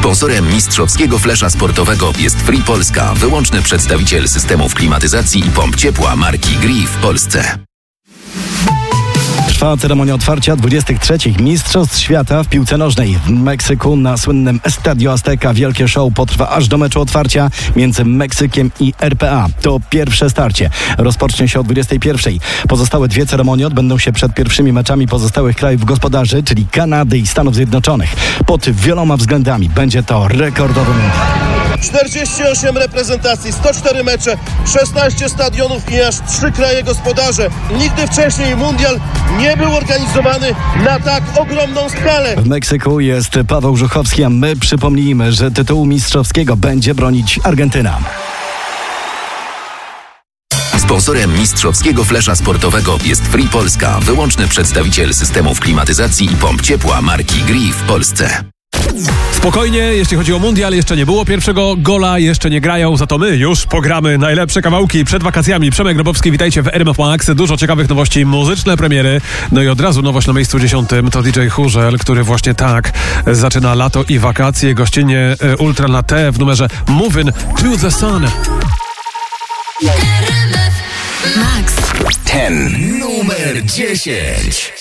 Sponsorem mistrzowskiego flesza sportowego jest Free Polska, wyłączny przedstawiciel systemów klimatyzacji i pomp ciepła marki Gree w Polsce. Trwa ceremonia otwarcia 23. Mistrzostw Świata w piłce nożnej. W Meksyku na słynnym Estadio Azteca wielkie show potrwa aż do meczu otwarcia między Meksykiem i RPA. To pierwsze starcie. Rozpocznie się o 21. Pozostałe dwie ceremonie odbędą się przed pierwszymi meczami pozostałych krajów gospodarzy, czyli Kanady i Stanów Zjednoczonych. Pod wieloma względami będzie to rekordowy mundial. 48 reprezentacji, 104 mecze, 16 stadionów i aż 3 kraje gospodarze. Nigdy wcześniej mundial nie był organizowany na tak ogromną skalę. W Meksyku jest Paweł Żuchowski, a my przypomnijmy, że tytułu mistrzowskiego będzie bronić Argentyna. Sponsorem mistrzowskiego flesza sportowego jest Free Polska, wyłączny przedstawiciel systemów klimatyzacji i pomp ciepła marki Gree w Polsce. Spokojnie, jeśli chodzi o mundial, jeszcze nie było pierwszego gola, jeszcze nie grają, za to my już pogramy najlepsze kawałki przed wakacjami. Przemek Grabowski, witajcie w RMF Max. Dużo ciekawych nowości, muzyczne premiery. No i od razu nowość na miejscu 10 to DJ Churzel, który właśnie tak zaczyna lato i wakacje. Gościnnie Ultra na T w numerze Movin' to the Sun. RMF Max 10. Numer 10.